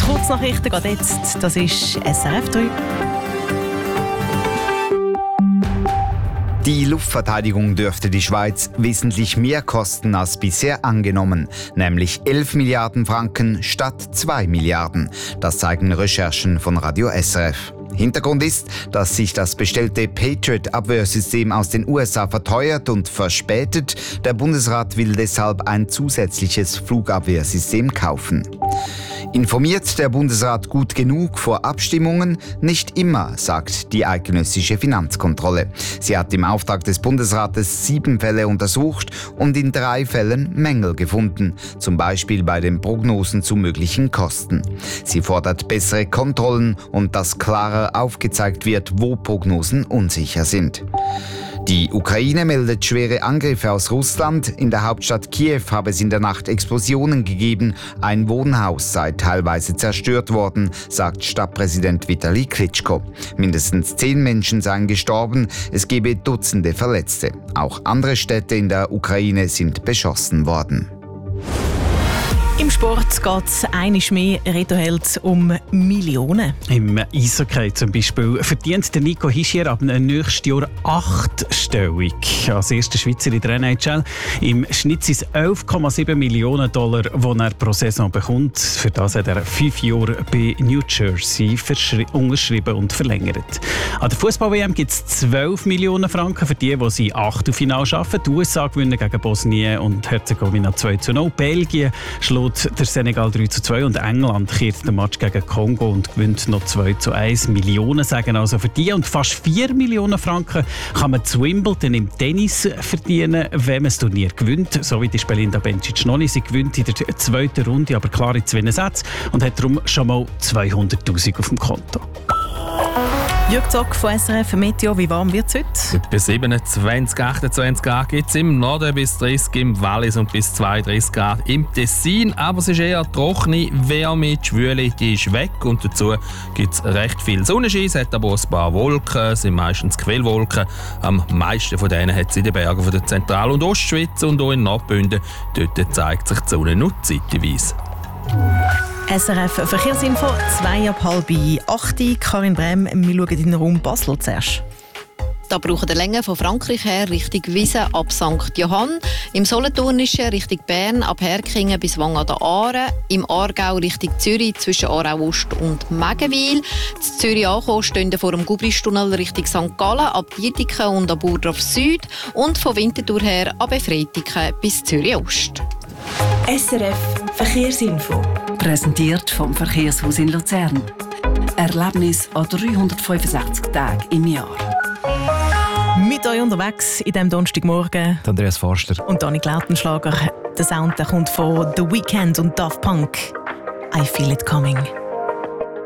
Kurznachrichten geht jetzt. Das ist SRF 3. Die Luftverteidigung dürfte die Schweiz wesentlich mehr kosten als bisher angenommen, nämlich 11 Milliarden Franken statt 2 Milliarden. Das zeigen Recherchen von Radio SRF. Hintergrund ist, dass sich das bestellte Patriot-Abwehrsystem aus den USA verteuert und verspätet. Der Bundesrat will deshalb ein zusätzliches Flugabwehrsystem kaufen. Informiert der Bundesrat gut genug vor Abstimmungen? Nicht immer, sagt die eidgenössische Finanzkontrolle. Sie hat im Auftrag des Bundesrates 7 Fälle untersucht und in 3 Fällen Mängel gefunden, zum Beispiel bei den Prognosen zu möglichen Kosten. Sie fordert bessere Kontrollen und dass klarer aufgezeigt wird, wo Prognosen unsicher sind. Die Ukraine meldet schwere Angriffe aus Russland. In der Hauptstadt Kiew habe es in der Nacht Explosionen gegeben. Ein Wohnhaus sei teilweise zerstört worden, sagt Stadtpräsident Vitali Klitschko. Mindestens 10 Menschen seien gestorben. Es gebe Dutzende Verletzte. Auch andere Städte in der Ukraine sind beschossen worden. Im Sport geht es einmal mehr Redoheld um Millionen. Im Eishockey zum Beispiel verdient der Nico Hischier ab nächstes Jahr 8-stellig. Als erster Schweizer in der NHL. Im Schnitt sind es 11,7 Millionen $, die er pro Saison bekommt. Für das hat er 5 Jahre bei New Jersey unterschrieben und verlängert. An der Fußball-WM gibt es 12 Millionen Franken für die sie Achtelfinale schaffen. Die USA gewinnen gegen Bosnien und Herzegowina 2-0. Belgien schlägt der Senegal 3-2 und England kehrt den Match gegen Kongo und gewinnt noch 2-1. Millionen sagen also für die und fast 4 Millionen Franken kann man zu Wimbledon im Tennis verdienen, wenn man das Turnier gewinnt. So wie die Belinda Bencic noch nicht. Sie gewinnt in der 2. Runde, aber klar in 2 Sätzen und hat darum schon mal 200'000 auf dem Konto. Jürg Zock von SRF Meteo, wie warm wird es heute? Bis 27, 28 Grad gibt es im Norden, bis 30 im Wallis und bis 32 Grad im Tessin. Aber es ist eher trockene Wärme, die Schwüle die ist weg und dazu gibt es recht viel Sonnenschein. Es hat aber ein paar Wolken, es sind meistens Quellwolken. Am meisten von denen hat es in den Bergen von der Zentral- und Ostschweiz und auch in Nordbünden. Dort zeigt sich die Sonne nur zeitweise. SRF Verkehrsinfo, 7:30. Karin Brem, wir schauen in den Raum Basel zuerst. Da brauchen wir Länge von Frankreich her Richtung Wiesen ab St. Johann, im Solothurnischen Richtung Bern ab Herkingen bis Wang an der Aare, im Aargau Richtung Zürich zwischen Aarau-Ost und Megenwil. In Zürich angekommen stehen vor dem Gubristunnel Richtung St. Gallen ab Dietiken und ab Burdorf Süd und von Winterthur her ab Efretiken bis Zürich-Ost. SRF Verkehrsinfo. Präsentiert vom Verkehrshaus in Luzern. Erlebnis an 365 Tagen im Jahr. Mit euch unterwegs in diesem Donnerstagmorgen Andreas Forster und Dani Glautenschlager. Der Sound kommt von The Weeknd und Daft Punk. I Feel It Coming.